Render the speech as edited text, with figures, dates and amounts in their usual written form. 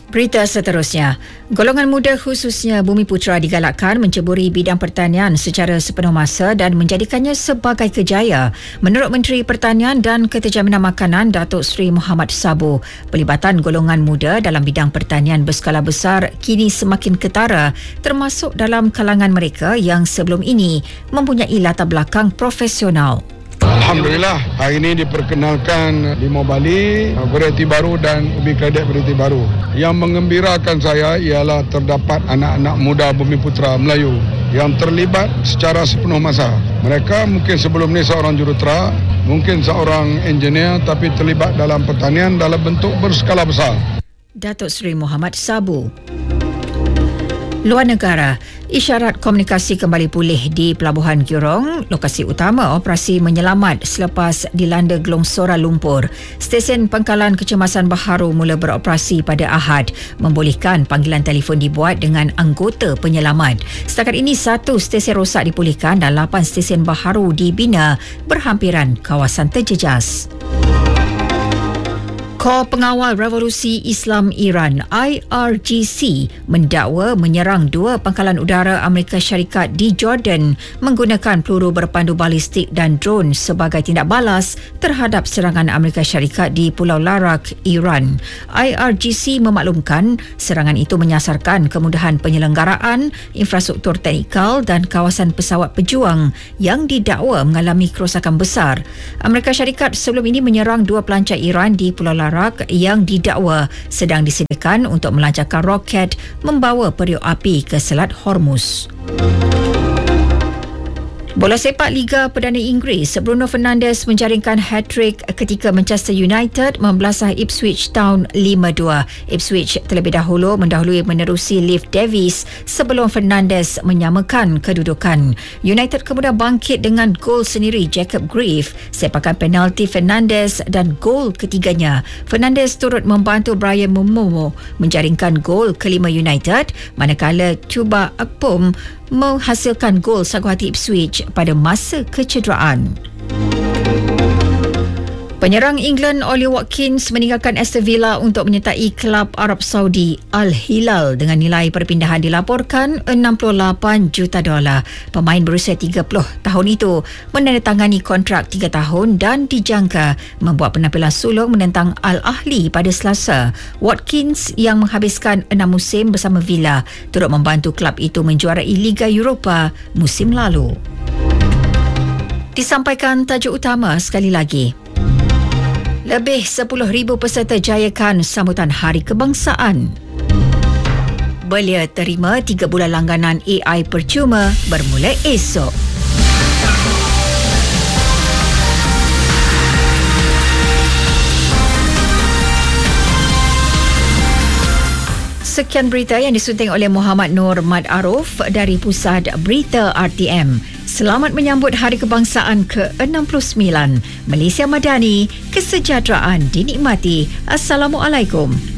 Berita seterusnya, golongan muda khususnya Bumiputera digalakkan menceburi bidang pertanian secara sepenuh masa dan menjadikannya sebagai kejaya. Menurut Menteri Pertanian dan Keterjaminan Makanan Datuk Seri Muhammad Sabu, pelibatan golongan muda dalam bidang pertanian berskala besar kini semakin ketara, termasuk dalam kalangan mereka yang sebelum ini mempunyai latar belakang profesional. Alhamdulillah, hari ini diperkenalkan Limau Bali, varieti baru dan ubi kredit varieti baru. Yang mengembirakan saya ialah terdapat anak-anak muda Bumiputera Melayu yang terlibat secara sepenuh masa. Mereka mungkin sebelum ni seorang jurutera, mungkin seorang engineer, tapi terlibat dalam pertanian dalam bentuk berskala besar. Datuk Seri Muhammad Sabu. Luar negara, isyarat komunikasi kembali pulih di Pelabuhan Jurong, lokasi utama operasi menyelamat selepas dilanda gelongsora lumpur. Stesen pangkalan kecemasan baharu mula beroperasi pada Ahad, membolehkan panggilan telefon dibuat dengan anggota penyelamat. Setakat ini 1 stesen rosak dipulihkan dan 8 stesen baharu dibina berhampiran kawasan terjejas. Kor Pengawal Revolusi Islam Iran IRGC mendakwa menyerang 2 pangkalan udara Amerika Syarikat di Jordan menggunakan peluru berpandu balistik dan drone sebagai tindak balas terhadap serangan Amerika Syarikat di Pulau Larak, Iran. IRGC memaklumkan serangan itu menyasarkan kemudahan penyelenggaraan, infrastruktur teknikal dan kawasan pesawat pejuang yang didakwa mengalami kerosakan besar. Amerika Syarikat sebelum ini menyerang 2 pelancar Iran di Pulau Larak yang didakwa sedang disediakan untuk melancarkan roket membawa periuk api ke Selat Hormuz. Bola sepak Liga Perdana Inggeris, Bruno Fernandes menjaringkan hat-trick ketika Manchester United membelasah Ipswich Town 5-2. Ipswich terlebih dahulu mendahului menerusi Leif Davis sebelum Fernandes menyamakan kedudukan. United kemudian bangkit dengan gol sendiri Jacob Greaves, sepakan penalti Fernandes dan gol ketiganya. Fernandes turut membantu Brian Momomo menjaringkan gol kelima United, manakala Chuba Akpom menghasilkan gol sagu hati Ipswich pada masa kecederaan. Penyerang England Ollie Watkins meninggalkan Aston Villa untuk menyertai kelab Arab Saudi Al Hilal dengan nilai perpindahan dilaporkan $68 juta. Pemain berusia 30 tahun itu menandatangani kontrak 3 tahun dan dijangka membuat penampilan sulung menentang Al Ahly pada Selasa. Watkins yang menghabiskan 6 musim bersama Villa turut membantu kelab itu menjuarai Liga Eropah musim lalu. Disampaikan tajuk utama sekali lagi. Lebih 10,000 peserta jayakan sambutan Hari Kebangsaan. Belia terima 3 bulan langganan AI percuma bermula esok. Sekian berita yang disunting oleh Muhammad Nur Mat Aruf dari Pusat Berita RTM. Selamat menyambut Hari Kebangsaan ke-69. Malaysia Madani, kesejahteraan dinikmati. Assalamualaikum.